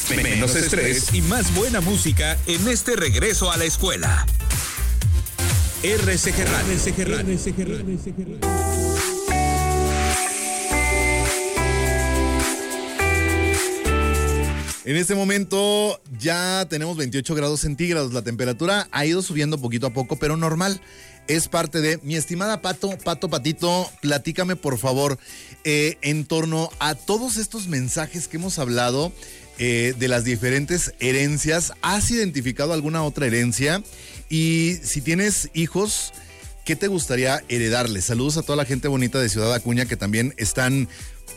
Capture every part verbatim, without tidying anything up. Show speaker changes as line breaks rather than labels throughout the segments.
Menos estrés y más buena música en este regreso a la escuela. R C G Radio.
En este momento ya tenemos veintiocho grados centígrados. La temperatura ha ido subiendo poquito a poco, pero normal. Es parte de... Mi estimada Pato, Pato Patito, platícame por favor eh, en torno a todos estos mensajes que hemos hablado eh, de las diferentes herencias. ¿Has identificado alguna otra herencia? Y si tienes hijos, ¿qué te gustaría heredarles? Saludos a toda la gente bonita de Ciudad Acuña que también están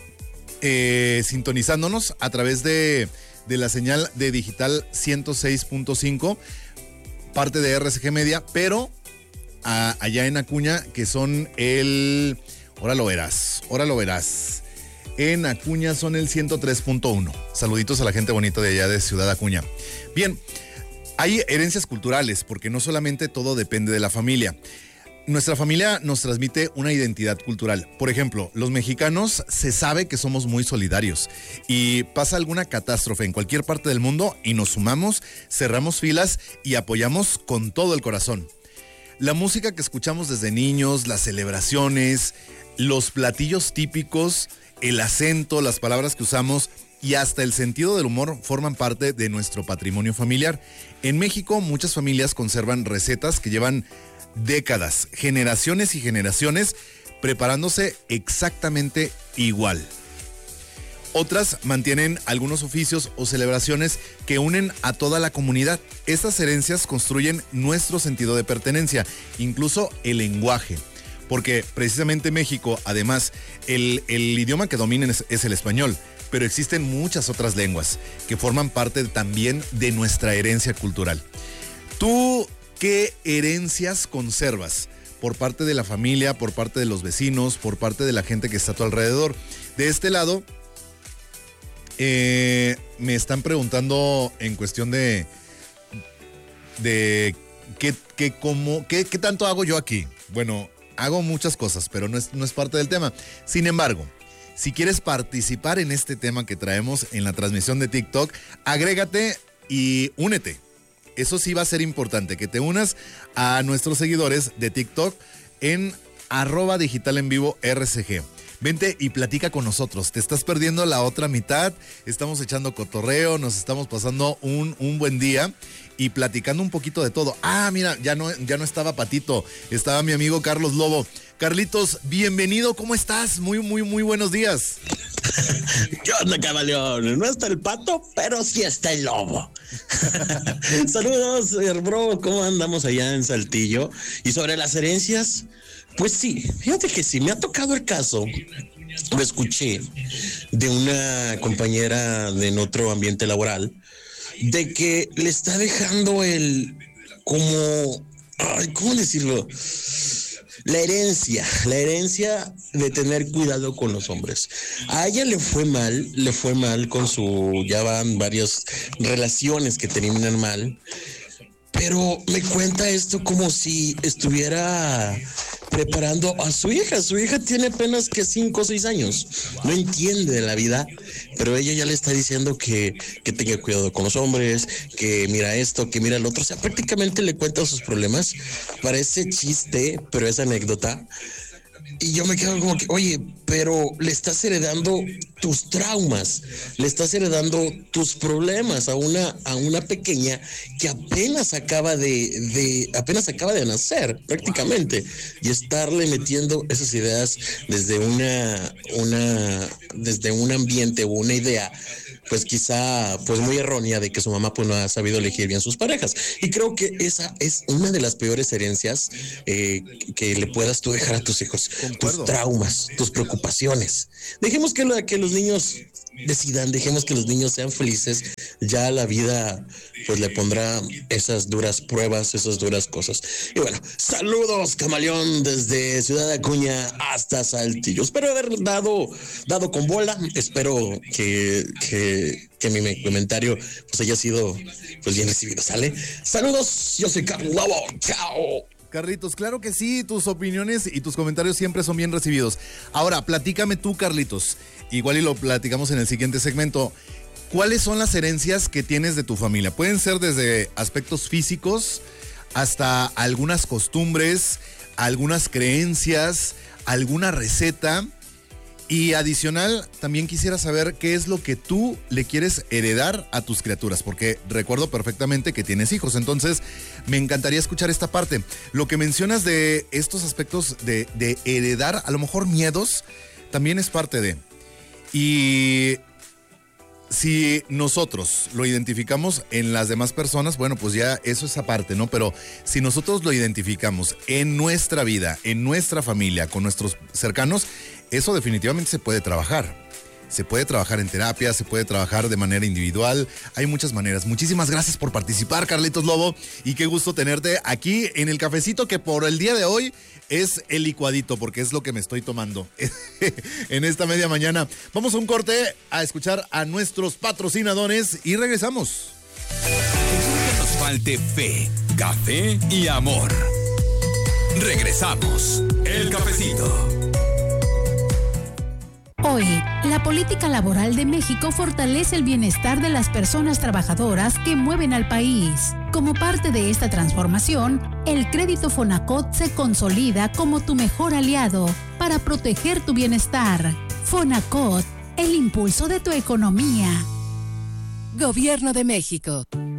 eh, sintonizándonos a través de... de la señal de digital ciento seis punto cinco, parte de R C G Media, pero a, allá en Acuña, que son el... Ahora lo verás, ahora lo verás. En Acuña son el ciento tres punto uno. Saluditos a la gente bonita de allá de Ciudad Acuña. Bien, hay herencias culturales, porque no solamente todo depende de la familia. Nuestra familia nos transmite una identidad cultural. Por ejemplo, los mexicanos se sabe que somos muy solidarios y pasa alguna catástrofe en cualquier parte del mundo y nos sumamos, cerramos filas y apoyamos con todo el corazón. La música que escuchamos desde niños, las celebraciones, los platillos típicos, el acento, las palabras que usamos y hasta el sentido del humor forman parte de nuestro patrimonio familiar. En México, muchas familias conservan recetas que llevan décadas, generaciones y generaciones preparándose exactamente igual. Otras mantienen algunos oficios o celebraciones que unen a toda la comunidad. Estas herencias construyen nuestro sentido de pertenencia, incluso el lenguaje. Porque precisamente México, además, el, el idioma que domina es, es el español, pero existen muchas otras lenguas que forman parte también de nuestra herencia cultural. Tú... ¿Qué herencias conservas por parte de la familia, por parte de los vecinos, por parte de la gente que está a tu alrededor? De este lado, eh, me están preguntando en cuestión de, de qué, qué, cómo, qué, qué tanto hago yo aquí. Bueno, hago muchas cosas, pero no es, no es parte del tema. Sin embargo, si quieres participar en este tema que traemos en la transmisión de TikTok, agrégate y únete. Eso sí va a ser importante, que te unas a nuestros seguidores de TikTok en arroba digital en vivo R C G. Vente y platica con nosotros. Te estás perdiendo la otra mitad. Estamos echando cotorreo, nos estamos pasando un, un buen día y platicando un poquito de todo. Ah, mira, ya no, ya no estaba Patito, estaba mi amigo Carlos Lobo. Carlitos, bienvenido, ¿cómo estás? Muy, muy, muy buenos días.
¿Qué onda, camaleón? No está el Pato, pero sí está el Lobo. Saludos, bro, ¿cómo andamos allá en Saltillo? Y sobre las herencias, pues sí, fíjate que sí, me ha tocado el caso, lo escuché de una compañera de en otro ambiente laboral, de que le está dejando el, como, ay, ¿cómo decirlo? La herencia, la herencia de tener cuidado con los hombres. A ella le fue mal, le fue mal con su, ya van varias relaciones que terminan mal, pero me cuenta esto como si estuviera preparando a su hija. Su hija tiene apenas que cinco o seis años, no entiende de la vida, pero ella ya le está diciendo que, que tenga cuidado con los hombres, que mira esto, que mira el otro. O sea, prácticamente le cuenta sus problemas. Parece chiste, pero es anécdota. Y yo me quedo como que, oye, pero le estás heredando tus traumas, le estás heredando tus problemas a una, a una pequeña que apenas acaba de, de, apenas acaba de nacer, prácticamente, y estarle metiendo esas ideas desde una, una, desde un ambiente o una idea, pues quizá pues muy errónea de que su mamá pues no ha sabido elegir bien sus parejas. Y creo que esa es una de las peores herencias eh, que le puedas tú dejar a tus hijos.
Concuerdo.
Tus traumas, tus preocupaciones. Dejemos que, la, que los niños decidan, dejemos que los niños sean felices. Ya la vida pues le pondrá esas duras pruebas, esas duras cosas. Y bueno, saludos, camaleón, desde Ciudad Acuña hasta Saltillo. Espero haber dado, dado con bola. Espero que, que, que mi comentario pues haya sido pues bien recibido. ¿Sale? Saludos, yo soy Carlos Lobo. Chao.
Carlitos, claro que sí, tus opiniones y tus comentarios siempre son bien recibidos. Ahora, platícame tú, Carlitos, igual y lo platicamos en el siguiente segmento. ¿cuáles son las herencias que tienes de tu familia? Pueden ser desde aspectos físicos hasta algunas costumbres, algunas creencias, alguna receta. Y adicional, también quisiera saber qué es lo que tú le quieres heredar a tus criaturas, porque recuerdo perfectamente que tienes hijos, entonces me encantaría escuchar esta parte. Lo que mencionas de estos aspectos de, de heredar, a lo mejor miedos, también es parte de. Y si nosotros lo identificamos en las demás personas, bueno, pues ya eso es aparte, ¿no? Pero si nosotros lo identificamos en nuestra vida, en nuestra familia, con nuestros cercanos, eso definitivamente se puede trabajar. Se puede trabajar en terapia, se puede trabajar de manera individual. Hay muchas maneras. Muchísimas gracias por participar, Carlitos Lobo. Y qué gusto tenerte aquí en el cafecito que por el día de hoy es el licuadito, porque es lo que me estoy tomando en esta media mañana. Vamos a un corte a escuchar a nuestros patrocinadores y regresamos.
Que nos falte fe, café y amor. Regresamos. El cafecito.
Hoy, la política laboral de México fortalece el bienestar de las personas trabajadoras que mueven al país. Como parte de esta transformación, el crédito Fonacot se consolida como tu mejor aliado para proteger tu bienestar. Fonacot, el impulso de tu economía.
Gobierno de México.